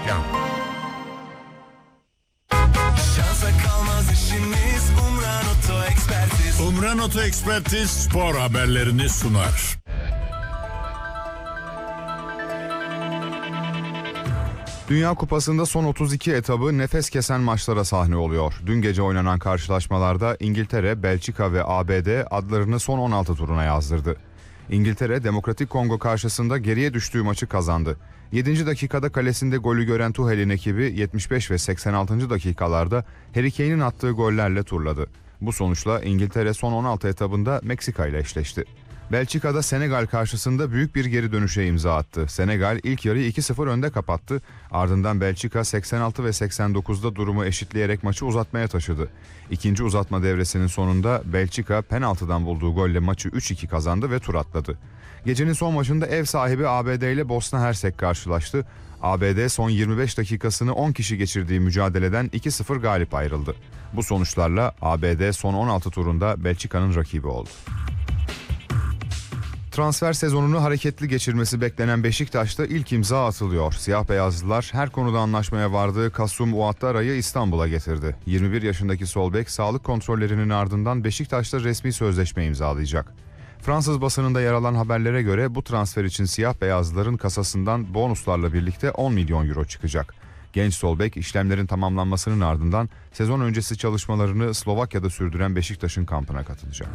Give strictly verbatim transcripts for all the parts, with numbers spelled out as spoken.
Reklam. Şansa kalmaz işimiz, Umran Oto Ekspertiz. Umran Oto Ekspertiz spor haberlerini sunar. Dünya Kupası'nda son otuz iki etabı nefes kesen maçlara sahne oluyor. Dün gece oynanan karşılaşmalarda İngiltere, Belçika ve A B D adlarını son on altı turuna yazdırdı. İngiltere, Demokratik Kongo karşısında geriye düştüğü maçı kazandı. yedinci dakikada kalesinde golü gören Tuchel'in ekibi yetmiş beş ve seksen altıncı dakikalarda Harry Kane'in attığı gollerle turladı. Bu sonuçla İngiltere son on altı etabında Meksika ile eşleşti. Belçika'da Senegal karşısında büyük bir geri dönüşe imza attı. Senegal ilk yarıyı iki sıfır önde kapattı. Ardından Belçika seksen altı ve seksen dokuzda durumu eşitleyerek maçı uzatmaya taşıdı. İkinci uzatma devresinin sonunda Belçika penaltıdan bulduğu golle maçı üç iki kazandı ve tur atladı. Gecenin son maçında ev sahibi A B D ile Bosna Hersek karşılaştı. A B D son yirmi beş dakikasını on kişi geçirdiği mücadeleden iki sıfır galip ayrıldı. Bu sonuçlarla A B D son on altı turunda Belçika'nın rakibi oldu. Transfer sezonunu hareketli geçirmesi beklenen Beşiktaş'ta ilk imza atılıyor. Siyah beyazlılar her konuda anlaşmaya vardığı Kasum Ouattara'yı İstanbul'a getirdi. yirmi bir yaşındaki sol bek sağlık kontrollerinin ardından Beşiktaş'ta resmi sözleşme imzalayacak. Fransız basınında yer alan haberlere göre bu transfer için siyah beyazlıların kasasından bonuslarla birlikte on milyon euro çıkacak. Genç sol bek işlemlerin tamamlanmasının ardından sezon öncesi çalışmalarını Slovakya'da sürdüren Beşiktaş'ın kampına katılacak.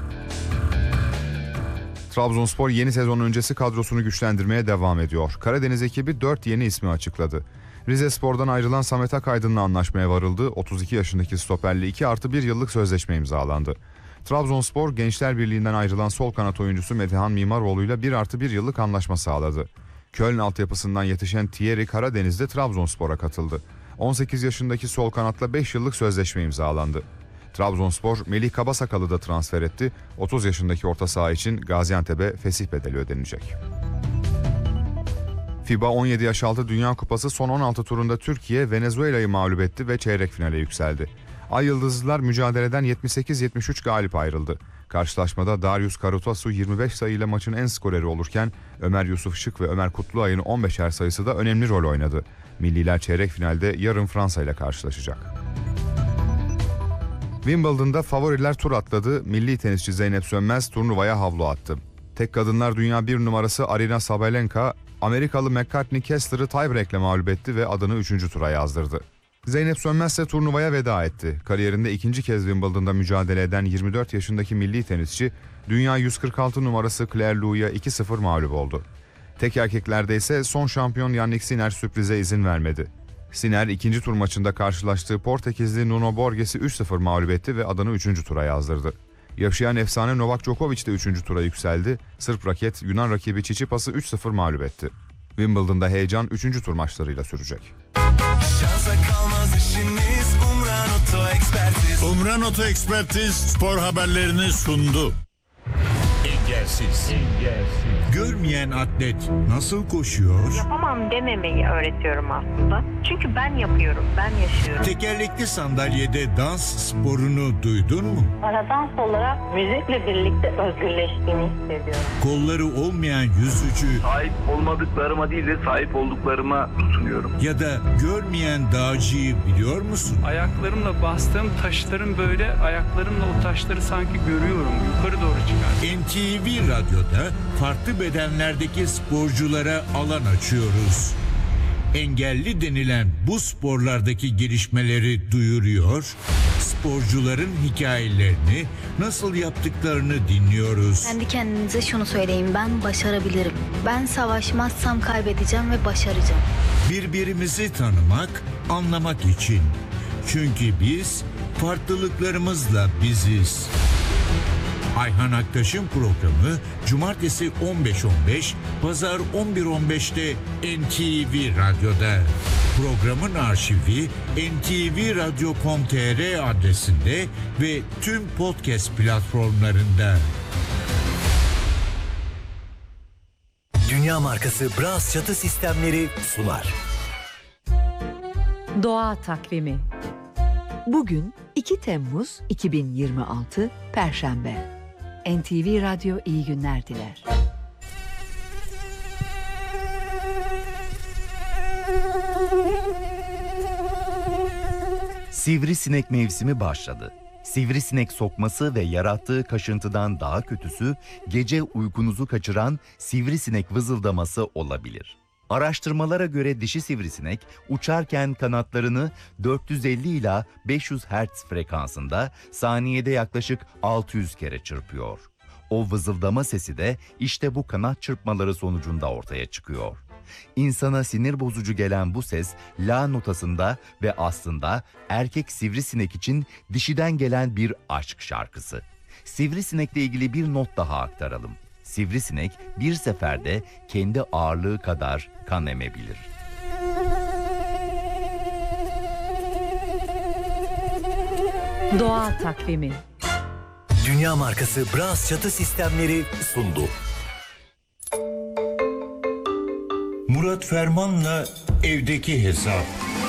Trabzonspor yeni sezon öncesi kadrosunu güçlendirmeye devam ediyor. Karadeniz ekibi dört yeni ismi açıkladı. Rizespor'dan ayrılan Samet Akaydın'la anlaşmaya varıldı. otuz iki yaşındaki stoperli iki artı bir yıllık sözleşme imzalandı. Trabzonspor Gençler Birliği'nden ayrılan sol kanat oyuncusu Metehan Mimaroğlu'yla bir artı bir yıllık anlaşma sağladı. Köln altyapısından yetişen Thierry Karadeniz'de Trabzonspor'a katıldı. on sekiz yaşındaki sol kanatla beş yıllık sözleşme imzalandı. Trabzonspor Melih Kabasakal'ı da transfer etti. otuz yaşındaki orta saha için Gaziantep'e fesih bedeli ödenecek. FIBA on yedi yaş altı Dünya Kupası son on altı turunda Türkiye Venezuela'yı mağlup etti ve çeyrek finale yükseldi. Ay Yıldızlılar mücadeleden yetmiş sekiz yetmiş üç galip ayrıldı. Karşılaşmada Darius Karutasu yirmi beş sayıyla maçın en skoreri olurken Ömer Yusuf Şık ve Ömer Kutluay'ın on beşer sayısı da önemli rol oynadı. Milliler çeyrek finalde yarın Fransa ile karşılaşacak. Wimbledon'da favoriler tur atladı. Milli tenisçi Zeynep Sönmez turnuvaya havlu attı. Tek kadınlar dünya bir numarası Aryna Sabalenka, Amerikalı McCartney Kessler'ı tiebreak'le mağlup etti ve adını üçüncü tura yazdırdı. Zeynep Sönmez ise turnuvaya veda etti. Kariyerinde ikinci kez Wimbledon'da mücadele eden yirmi dört yaşındaki milli tenisçi, dünya yüz kırk altı numarası Claire Liu'ya iki sıfır mağlup oldu. Tek erkeklerde ise son şampiyon Yannick Sinner sürprize izin vermedi. Sinner ikinci tur maçında karşılaştığı Portekizli Nuno Borges'i üç sıfır mağlup etti ve adını üçüncü tura yazdırdı. Yaşayan efsane Novak Djokovic de üçüncü tura yükseldi. Sırp raket Yunan rakibi Çiçipas'ı üç sıfır mağlup etti. Wimbledon'da heyecan üçüncü tur maçlarıyla sürecek. Şansa kalmaz işimiz, Umran Oto Ekspertiz. Umran Oto Ekspertiz spor haberlerini sundu. Engelsiz. Engelsiz. Görmeyen atlet nasıl koşuyor? Yapamam dememeyi öğretiyorum aslında. Çünkü ben yapıyorum, ben yaşıyorum. Tekerlekli sandalyede dans sporunu duydun mu? Bana dans olarak müzikle birlikte özgürleştiğimi hissediyorum. Kolları olmayan yüzücü... Sahip olmadıklarıma değil de sahip olduklarıma tutunuyorum. Ya da görmeyen dağcıyı biliyor musun? Ayaklarımla bastığım taşların böyle ayaklarımla o taşları sanki görüyorum. Yukarı doğru çıkar. N T V Radyo'da farklı bedenlerdeki sporculara alan açıyoruz. Engelli denilen bu sporlardaki gelişmeleri duyuruyor, sporcuların hikayelerini, nasıl yaptıklarını dinliyoruz. Kendi kendinize şunu söyleyin: ben başarabilirim. Ben savaşmazsam kaybedeceğim ve başaracağım. Birbirimizi tanımak, anlamak için. Çünkü biz farklılıklarımızla biziz. Ayhan Aktaş'ın programı Cumartesi on beş on beş, Pazar on bir on beşte N T V Radyo'da. Programın arşivi en te ve radyo nokta com nokta te er adresinde ve tüm podcast platformlarında. Dünya markası Bras çatı sistemleri sunar. Doğa takvimi. Bugün iki Temmuz iki bin yirmi altı Perşembe. N T V Radyo iyi günler diler. Sivrisinek mevsimi başladı. Sivrisinek sokması ve yarattığı kaşıntıdan daha kötüsü gece uykunuzu kaçıran sivrisinek vızıldaması olabilir. Araştırmalara göre dişi sivrisinek uçarken kanatlarını dört yüz elli ila beş yüz hertz frekansında saniyede yaklaşık altı yüz kere çırpıyor. O vızıldama sesi de işte bu kanat çırpmaları sonucunda ortaya çıkıyor. İnsana sinir bozucu gelen bu ses la notasında ve aslında erkek sivrisinek için dişiden gelen bir aşk şarkısı. Sivrisinekle ilgili bir not daha aktaralım. Sivrisinek bir seferde kendi ağırlığı kadar kan emebilir. Doğa takvimi. Dünya markası Bras çatı sistemleri sundu. Murat Ferman'la evdeki hesap.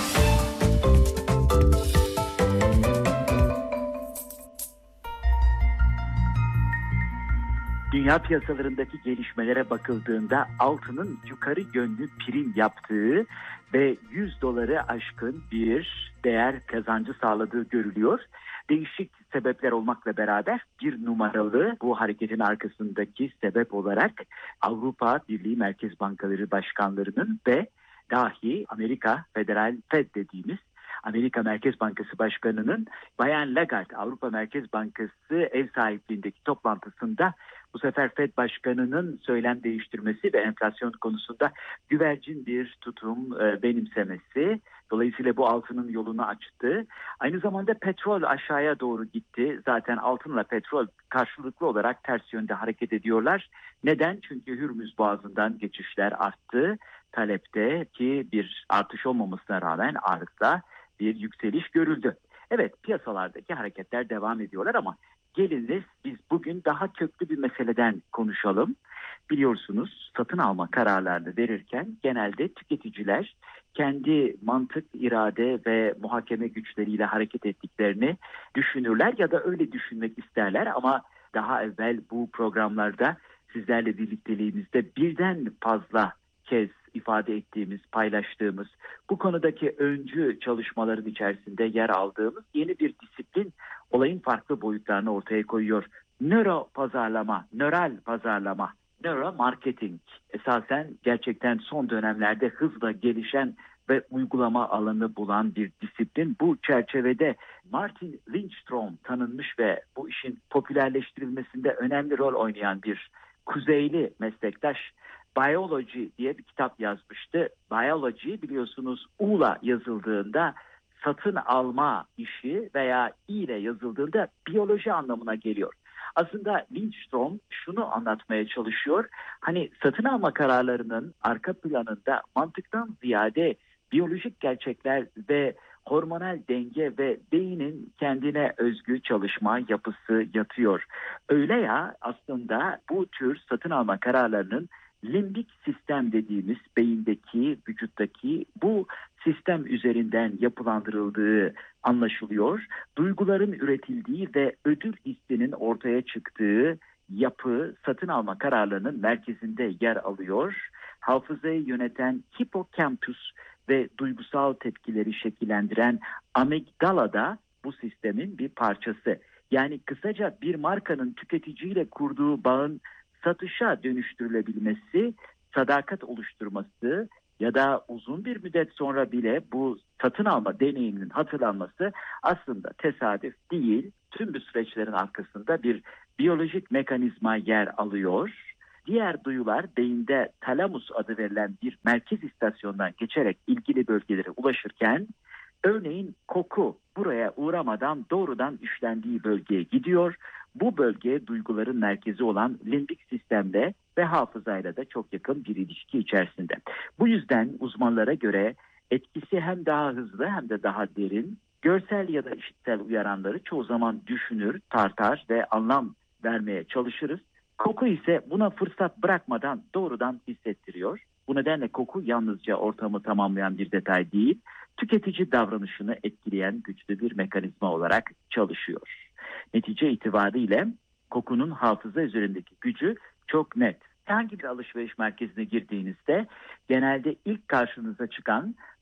Dünya piyasalarındaki gelişmelere bakıldığında altının yukarı yönlü prim yaptığı ve yüz doları aşkın bir değer kazancı sağladığı görülüyor. Değişik sebepler olmakla beraber bir numaralı bu hareketin arkasındaki sebep olarak Avrupa Birliği Merkez Bankaları Başkanlarının ve dahi Amerika Federal Fed dediğimiz Amerika Merkez Bankası Başkanı'nın Bayan Lagarde Avrupa Merkez Bankası ev sahipliğindeki toplantısında bu sefer Fed Başkanı'nın söylem değiştirmesi ve enflasyon konusunda güvercin bir tutum e, benimsemesi. Dolayısıyla bu altının yolunu açtı. Aynı zamanda petrol aşağıya doğru gitti. Zaten altınla petrol karşılıklı olarak ters yönde hareket ediyorlar. Neden? Çünkü Hürmüz Boğazı'ndan geçişler arttı. Talepte ki bir artış olmamasına rağmen arzda bir yükseliş görüldü. Evet, piyasalardaki hareketler devam ediyorlar ama geliniz biz bugün daha köklü bir meseleden konuşalım. Biliyorsunuz satın alma kararlarını verirken genelde tüketiciler kendi mantık, irade ve muhakeme güçleriyle hareket ettiklerini düşünürler ya da öyle düşünmek isterler ama daha evvel bu programlarda sizlerle birlikteliğimizde birden fazla kez ifade ettiğimiz, paylaştığımız, bu konudaki öncü çalışmaların içerisinde yer aldığımız yeni bir disiplin olayın farklı boyutlarını ortaya koyuyor. Nöro pazarlama, nöral pazarlama, nöro marketing esasen gerçekten son dönemlerde hızla gelişen ve uygulama alanı bulan bir disiplin. Bu çerçevede Martin Lindstrom tanınmış ve bu işin popülerleştirilmesinde önemli rol oynayan bir Kuzeyli meslektaş Biology diye bir kitap yazmıştı. Biology biliyorsunuz U'la yazıldığında satın alma işi veya İ ile yazıldığında biyoloji anlamına geliyor. Aslında Lindstrom şunu anlatmaya çalışıyor. Hani satın alma kararlarının arka planında mantıktan ziyade biyolojik gerçekler ve hormonal denge ve beynin kendine özgü çalışma yapısı yatıyor. Öyle ya aslında bu tür satın alma kararlarının limbik sistem dediğimiz beyindeki, vücuttaki bu sistem üzerinden yapılandırıldığı anlaşılıyor. Duyguların üretildiği ve ödül hissinin ortaya çıktığı yapı satın alma kararlarının merkezinde yer alıyor. Hafızayı yöneten hipokampüs ve duygusal tepkileri şekillendiren amigdala da bu sistemin bir parçası. Yani kısaca bir markanın tüketiciyle kurduğu bağın satışa dönüştürülebilmesi, sadakat oluşturması ya da uzun bir müddet sonra bile bu satın alma deneyiminin hatırlanması aslında tesadüf değil. Tüm bu süreçlerin arkasında bir biyolojik mekanizma yer alıyor. Diğer duyular beyinde talamus adı verilen bir merkez istasyondan geçerek ilgili bölgelere ulaşırken örneğin koku buraya uğramadan doğrudan işlendiği bölgeye gidiyor. Bu bölge duyguların merkezi olan limbik sistemle ve hafızayla da çok yakın bir ilişki içerisinde. Bu yüzden uzmanlara göre etkisi hem daha hızlı hem de daha derin. Görsel ya da işitsel uyaranları çoğu zaman düşünür, tartar ve anlam vermeye çalışırız. Koku ise buna fırsat bırakmadan doğrudan hissettiriyor. Bu nedenle koku yalnızca ortamı tamamlayan bir detay değil, tüketici davranışını etkileyen güçlü bir mekanizma olarak çalışıyor. Netice itibariyle kokunun hafıza üzerindeki gücü çok net. Herhangi bir alışveriş merkezine girdiğinizde genelde ilk karşınıza çıkan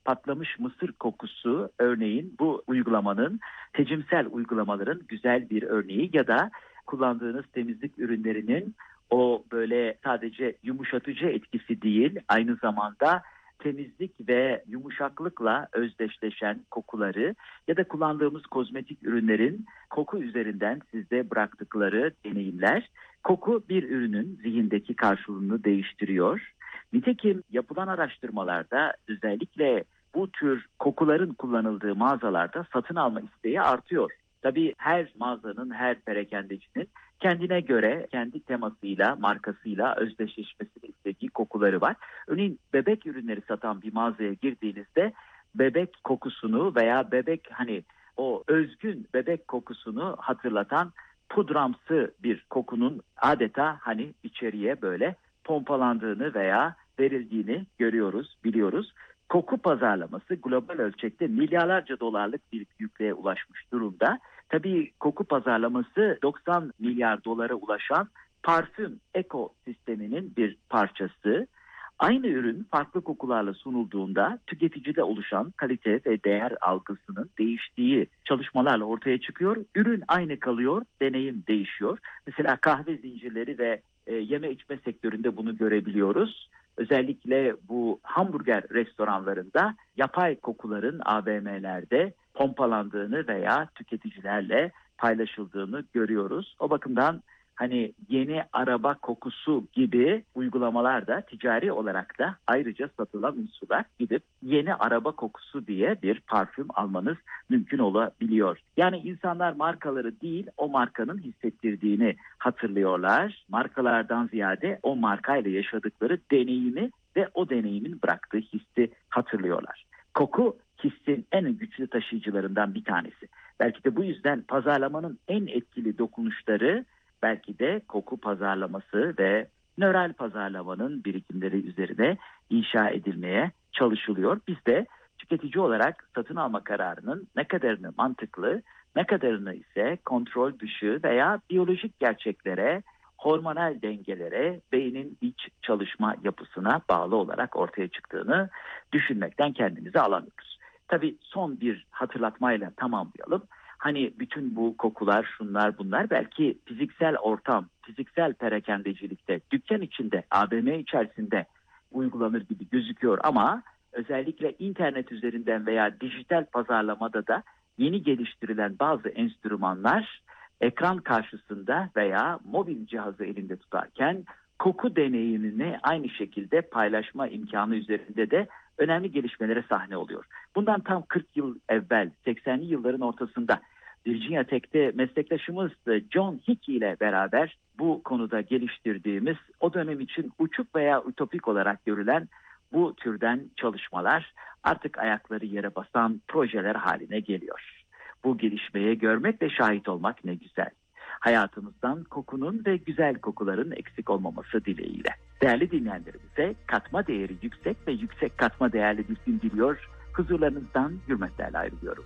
patlamış mısır kokusu örneğin bu uygulamanın, tecimsel uygulamaların güzel bir örneği ya da kullandığınız temizlik ürünlerinin o böyle sadece yumuşatıcı etkisi değil, aynı zamanda temizlik ve yumuşaklıkla özdeşleşen kokuları ya da kullandığımız kozmetik ürünlerin koku üzerinden sizde bıraktıkları deneyimler. Koku bir ürünün zihindeki karşılığını değiştiriyor. Nitekim yapılan araştırmalarda özellikle bu tür kokuların kullanıldığı mağazalarda satın alma isteği artıyor. Tabii her mağazanın, her perakendecinin kendine göre, kendi temasıyla, markasıyla özdeşleşmesini istediği kokuları var. Örneğin bebek ürünleri satan bir mağazaya girdiğinizde bebek kokusunu veya bebek hani o özgün bebek kokusunu hatırlatan pudramsı bir kokunun adeta hani içeriye böyle pompalandığını veya verildiğini görüyoruz, biliyoruz. Koku pazarlaması global ölçekte milyarlarca dolarlık bir büyüklüğe ulaşmış durumda. Tabii koku pazarlaması doksan milyar dolara ulaşan parfüm ekosisteminin bir parçası. Aynı ürün farklı kokularla sunulduğunda tüketicide oluşan kalite ve değer algısının değiştiği çalışmalarla ortaya çıkıyor. Ürün aynı kalıyor, deneyim değişiyor. Mesela kahve zincirleri ve e, yeme içme sektöründe bunu görebiliyoruz. Özellikle bu hamburger restoranlarında yapay kokuların A V M'lerde pompalandığını veya tüketicilerle paylaşıldığını görüyoruz. O bakımdan hani yeni araba kokusu gibi uygulamalar da ticari olarak da ayrıca satılan unsurlar, gidip yeni araba kokusu diye bir parfüm almanız mümkün olabiliyor. Yani insanlar markaları değil, o markanın hissettirdiğini hatırlıyorlar. Markalardan ziyade o markayla yaşadıkları deneyimi ve o deneyimin bıraktığı hissi hatırlıyorlar. Koku hissin en güçlü taşıyıcılarından bir tanesi. Belki de bu yüzden pazarlamanın en etkili dokunuşları belki de koku pazarlaması ve nöral pazarlamanın birikimleri üzerine inşa edilmeye çalışılıyor. Biz de tüketici olarak satın alma kararının ne kadarını mantıklı, ne kadarını ise kontrol dışı veya biyolojik gerçeklere, hormonal dengelere, beynin iç çalışma yapısına bağlı olarak ortaya çıktığını düşünmekten kendimizi alamıyoruz. Tabii son bir hatırlatmayla tamamlayalım. Hani bütün bu kokular, şunlar bunlar belki fiziksel ortam, fiziksel perakendecilikte, dükkan içinde, A V M içerisinde uygulanır gibi gözüküyor ama özellikle internet üzerinden veya dijital pazarlamada da yeni geliştirilen bazı enstrümanlar ekran karşısında veya mobil cihazı elinde tutarken koku deneyimini aynı şekilde paylaşma imkanı üzerinde de önemli gelişmelere sahne oluyor. Bundan tam kırk yıl evvel, seksenli yılların ortasında Virginia Tech'te meslektaşımız John Hickey ile beraber bu konuda geliştirdiğimiz, o dönem için uçuk veya ütopik olarak görülen bu türden çalışmalar artık ayakları yere basan projeler haline geliyor. Bu gelişmeye görmek ve şahit olmak ne güzel. Hayatımızdan kokunun ve güzel kokuların eksik olmaması dileğiyle. Değerli dinleyenlerimize katma değeri yüksek ve yüksek katma değerli bir gün diliyor. Huzurlarınızdan hürmetlerle ayrılıyorum.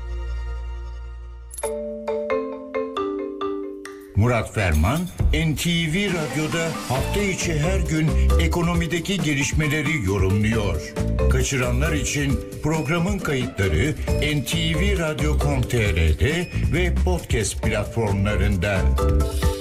Murat Ferman, N T V Radyo'da hafta içi her gün ekonomideki gelişmeleri yorumluyor. Kaçıranlar için programın kayıtları en te ve radyo nokta com nokta tr ve podcast platformlarında.